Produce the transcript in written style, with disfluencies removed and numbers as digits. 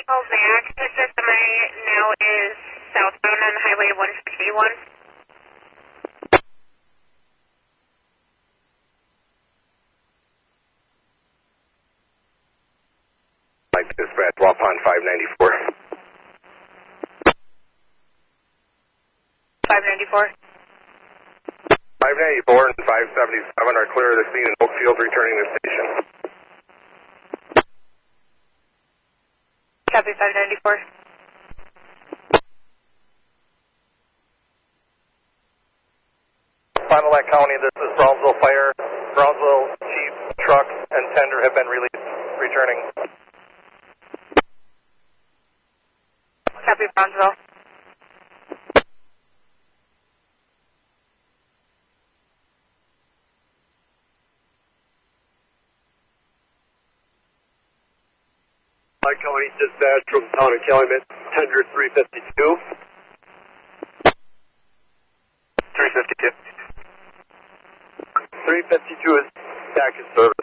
vehicle back. The semi now is southbound on Highway 151. Like dispatch, Waupun 594. 594. 594 and 577 are clear of the scene in Oakfield, returning to station. Copy 594. Fond du Lac County, this is Brownsville Fire. Brownsville Chief, truck, and tender have been released, returning. Copy Brownsville. Lake County dispatch from the town of Calumet, tender 352. 352. 352 is back in service.